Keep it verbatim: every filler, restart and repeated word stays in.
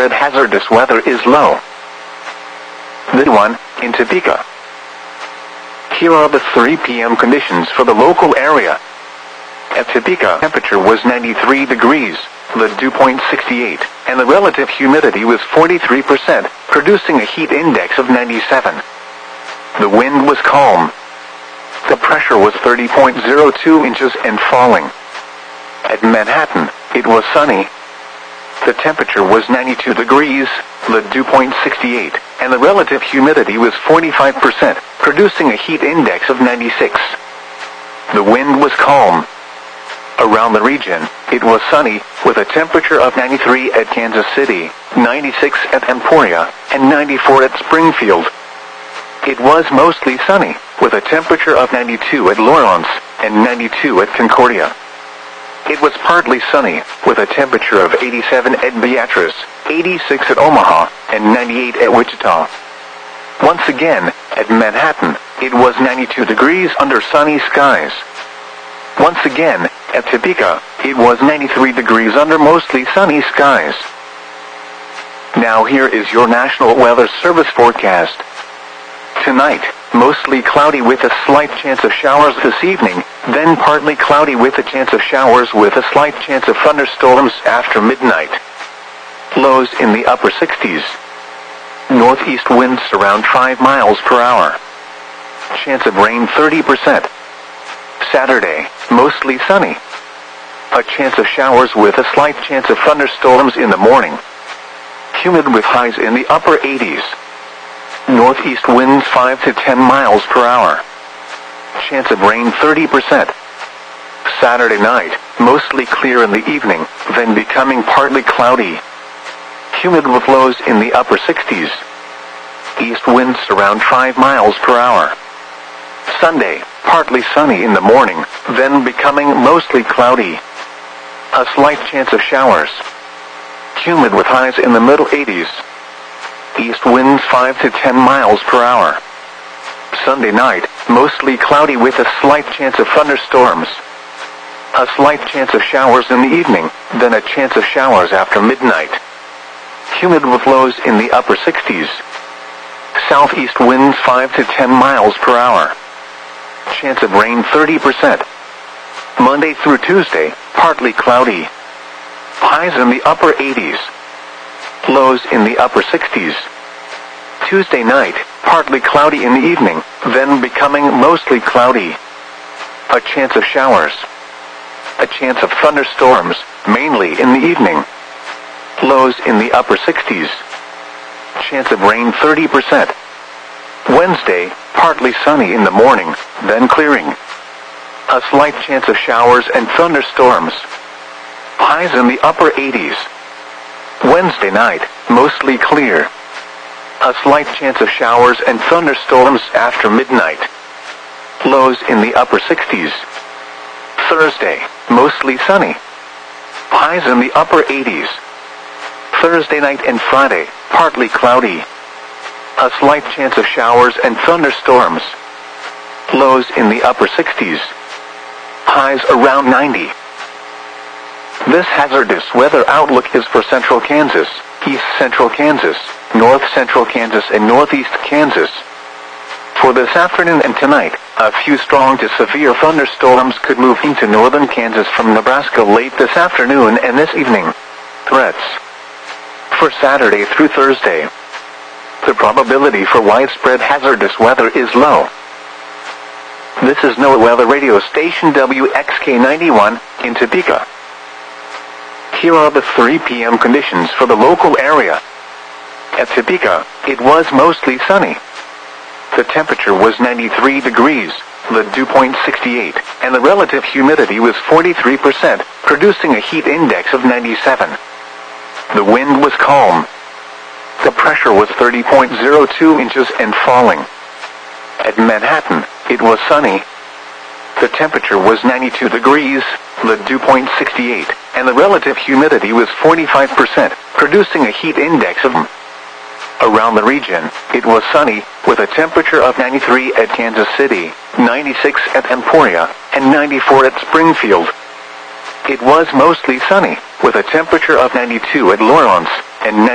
widespread hazardous weather is low. This one, in Topeka. Here are the three p m conditions for the local area. At Topeka, temperature was ninety-three degrees, the dew point sixty-eight, and the relative humidity was forty-three percent, producing a heat index of ninety-seven. The wind was calm. The pressure was thirty point zero two inches and falling. At Manhattan, it was sunny. The temperature was ninety-two degrees, the dew point sixty-eight, and the relative humidity was forty-five percent, producing a heat index of ninety-six. The wind was calm. Around the region, it was sunny, with a temperature of ninety-three at Kansas City, ninety-six at Emporia, and ninety-four at Springfield. It was mostly sunny, with a temperature of ninety-two at Lawrence, and ninety-two at Concordia. It was partly sunny, with a temperature of eighty-seven at Beatrice, eighty-six at Omaha, and ninety-eight at Wichita. Once again, at Manhattan, it was ninety-two degrees under sunny skies. Once again, at Topeka, it was ninety-three degrees under mostly sunny skies. Now here is your National Weather Service forecast. Tonight, mostly cloudy with a slight chance of showers this evening, then partly cloudy with a chance of showers with a slight chance of thunderstorms after midnight. Lows in the upper sixties. Northeast winds around five miles per hour. Chance of rain thirty percent. Saturday, mostly sunny. A chance of showers with a slight chance of thunderstorms in the morning. Humid with highs in the upper eighties. Northeast winds five to ten miles per hour. Chance of rain thirty percent. Saturday night, mostly clear in the evening, then becoming partly cloudy. Humid with lows in the upper sixties. East winds around five miles per hour. Sunday, partly sunny in the morning, then becoming mostly cloudy. A slight chance of showers. Humid with highs in the middle eighties. East winds five to ten miles per hour. Sunday night, mostly cloudy with a slight chance of thunderstorms. A slight chance of showers in the evening, then a chance of showers after midnight. Humid with lows in the upper sixties. Southeast winds five to ten miles per hour. Chance of rain thirty percent. Monday through Tuesday, partly cloudy. Highs in the upper eighties. Lows in the upper sixties. Tuesday night, partly cloudy in the evening, then becoming mostly cloudy. A chance of showers. A chance of thunderstorms, mainly in the evening. Lows in the upper sixties. Chance of rain thirty percent. Wednesday, partly sunny in the morning, then clearing. A slight chance of showers and thunderstorms. Highs in the upper eighties. Wednesday night, mostly clear. A slight chance of showers and thunderstorms after midnight. Lows in the upper sixties. Thursday, mostly sunny. Highs in the upper eighties. Thursday night and Friday, partly cloudy. A slight chance of showers and thunderstorms. Lows in the upper sixties. Highs around ninety. This hazardous weather outlook is for central Kansas, east central Kansas, north central Kansas, and northeast Kansas. For this afternoon and tonight, a few strong to severe thunderstorms could move into northern Kansas from Nebraska late this afternoon and this evening. Threats. For Saturday through Thursday, the probability for widespread hazardous weather is low. This is NOAA Weather Radio Station W X K ninety-one in Topeka. Here are the three p m conditions for the local area. At Topeka, it was mostly sunny. The temperature was ninety-three degrees, the dew point sixty-eight, and the relative humidity was forty-three percent, producing a heat index of ninety-seven. The wind was calm. The pressure was thirty point zero two inches and falling. At Manhattan, it was sunny. The temperature was ninety-two degrees, the dew point sixty-eight, and the relative humidity was forty-five percent, producing a heat index of Around the region, it was sunny, with a temperature of ninety-three at Kansas City, ninety-six at Emporia, and ninety-four at Springfield. It was mostly sunny, with a temperature of ninety-two at Lawrence, and